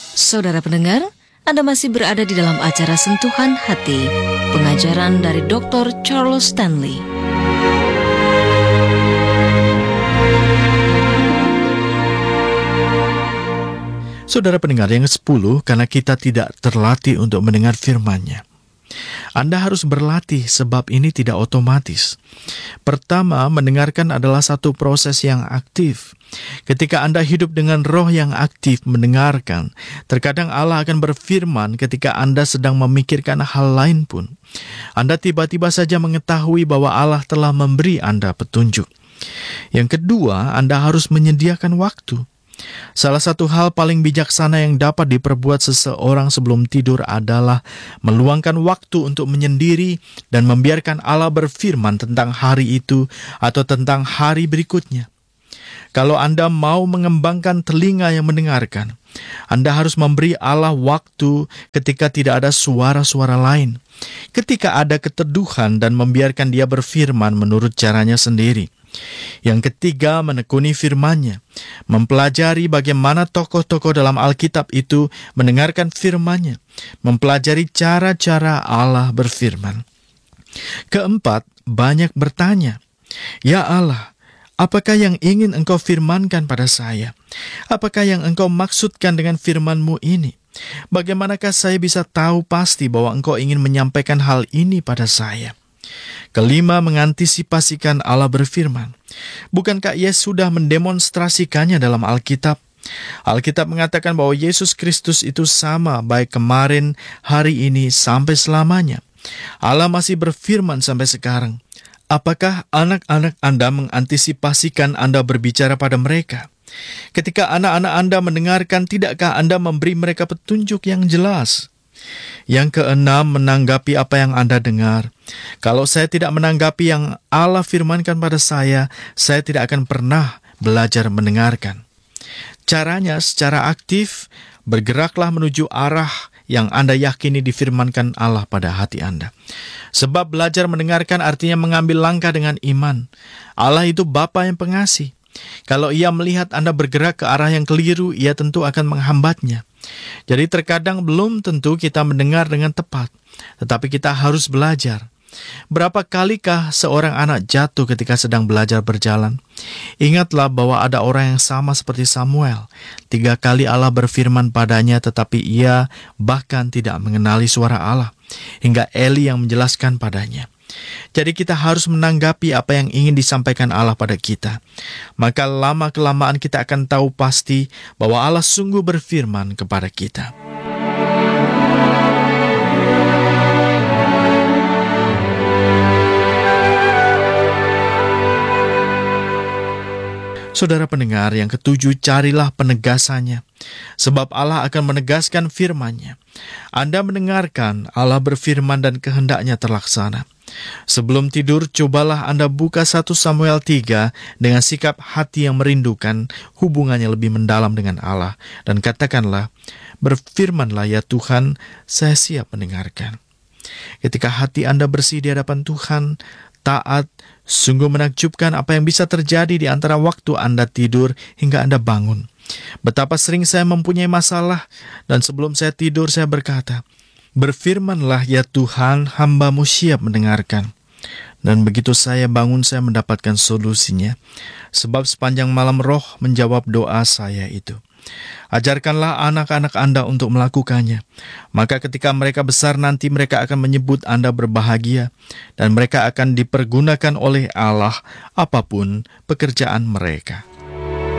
Saudara pendengar, Anda masih berada di dalam acara Sentuhan Hati, pengajaran dari Dr. Charles Stanley. Saudara pendengar yang ke-10, karena kita tidak terlatih untuk mendengar firman-Nya. Anda harus berlatih sebab ini tidak otomatis. Pertama, mendengarkan adalah satu proses yang aktif. Ketika Anda hidup dengan roh yang aktif mendengarkan, terkadang Allah akan berfirman ketika Anda sedang memikirkan hal lain pun. Anda tiba-tiba saja mengetahui bahwa Allah telah memberi Anda petunjuk. Yang kedua, Anda harus menyediakan waktu. Salah satu hal paling bijaksana yang dapat diperbuat seseorang sebelum tidur adalah meluangkan waktu untuk menyendiri dan membiarkan Allah berfirman tentang hari itu atau tentang hari berikutnya. Kalau Anda mau mengembangkan telinga yang mendengarkan, Anda harus memberi Allah waktu ketika tidak ada suara-suara lain, ketika ada keteduhan dan membiarkan Dia berfirman menurut caranya sendiri. Yang ketiga, menekuni firman-Nya, mempelajari bagaimana tokoh-tokoh dalam Alkitab itu mendengarkan firman-Nya, mempelajari cara-cara Allah berfirman. Keempat, banyak bertanya, "Ya Allah, apakah yang ingin Engkau firmankan pada saya? Apakah yang Engkau maksudkan dengan firman-Mu ini? Bagaimanakah saya bisa tahu pasti bahwa Engkau ingin menyampaikan hal ini pada saya?" Kelima, mengantisipasikan Allah berfirman. Bukankah Yesus sudah mendemonstrasikannya dalam Alkitab? Alkitab mengatakan bahwa Yesus Kristus itu sama baik kemarin, hari ini, sampai selamanya. Allah masih berfirman sampai sekarang. Apakah anak-anak Anda mengantisipasikan Anda berbicara pada mereka? Ketika anak-anak Anda mendengarkan, tidakkah Anda memberi mereka petunjuk yang jelas? Yang keenam, menanggapi apa yang Anda dengar. Kalau saya tidak menanggapi yang Allah firmankan pada saya tidak akan pernah belajar mendengarkan. Caranya secara aktif, bergeraklah menuju arah yang Anda yakini difirmankan Allah pada hati Anda. Sebab belajar mendengarkan artinya mengambil langkah dengan iman. Allah itu Bapa yang pengasih. Kalau Ia melihat Anda bergerak ke arah yang keliru, Ia tentu akan menghambatnya. Jadi terkadang belum tentu kita mendengar dengan tepat, tetapi kita harus belajar. Berapa kalikah seorang anak jatuh ketika sedang belajar berjalan? Ingatlah bahwa ada orang yang sama seperti Samuel. 3 kali Allah berfirman padanya, tetapi ia bahkan tidak mengenali suara Allah, hingga Eli yang menjelaskan padanya. Jadi kita harus menanggapi apa yang ingin disampaikan Allah pada kita. Maka lama-kelamaan kita akan tahu pasti bahwa Allah sungguh berfirman kepada kita. Saudara pendengar, yang ketujuh, carilah penegasannya, sebab Allah akan menegaskan firman-Nya. Anda mendengarkan, Allah berfirman dan kehendaknya terlaksana. Sebelum tidur, cobalah Anda buka 1 Samuel 3 dengan sikap hati yang merindukan hubungannya lebih mendalam dengan Allah. Dan katakanlah, berfirmanlah ya Tuhan, saya siap mendengarkan. Ketika hati Anda bersih di hadapan Tuhan, taat, sungguh menakjubkan apa yang bisa terjadi di antara waktu Anda tidur hingga Anda bangun. Betapa sering saya mempunyai masalah, dan sebelum saya tidur saya berkata, berfirmanlah ya Tuhan, hamba-Mu siap mendengarkan. Dan begitu saya bangun, saya mendapatkan solusinya. Sebab sepanjang malam Roh menjawab doa saya itu. Ajarkanlah anak-anak Anda untuk melakukannya. Maka ketika mereka besar nanti, mereka akan menyebut Anda berbahagia, dan mereka akan dipergunakan oleh Allah apapun pekerjaan mereka.